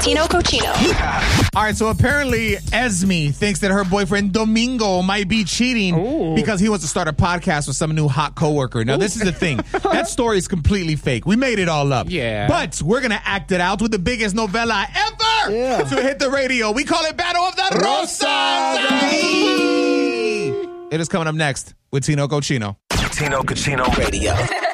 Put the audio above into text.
Tino Cochino. All right, so apparently Esme thinks that her boyfriend Domingo might be cheating because he wants to start a podcast with some new hot coworker. Now, this is the thing. That story is completely fake. We made it all up. Yeah. But we're going to act it out with the biggest novella ever to hit the radio. We call it Battle of the Rosas. It is coming up next with Tino Cochino. Tino Cochino Radio.